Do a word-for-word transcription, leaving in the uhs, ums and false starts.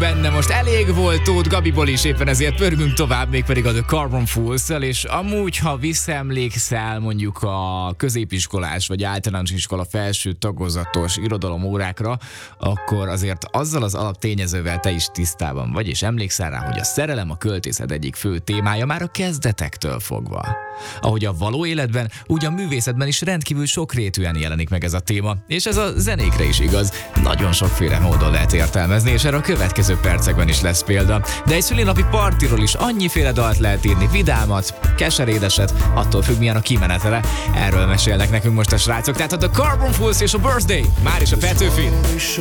benne most. Elég volt Tóth Gabiból is, éppen ezért pörgünk tovább, mégpedig a The Carbon Fools-szel, és amúgy, ha visszaemlékszel mondjuk a középiskolás vagy általános iskola felső tagozatos irodalomórákra, akkor azért azzal az alaptényezővel te is tisztában vagy, és emlékszel rá, hogy a szerelem a költészet egyik fő témája már a kezdetektől fogva. Ahogy a való életben, úgy a művészetben is rendkívül sokrétűen jelenik meg ez a téma, és ez a zenékre is igaz. Nagyon sokféle módon lehet értelmezni, és erre a következő percekben is lesz példa. De egy szülinapi partiról is annyiféle dalt lehet írni, vidámat, keserédeset, attól függ, milyen a kimenetele. Erről mesélnek nekünk most a srácok, tehát a The Carbon Fools és a Birthday, már is a Petőfin.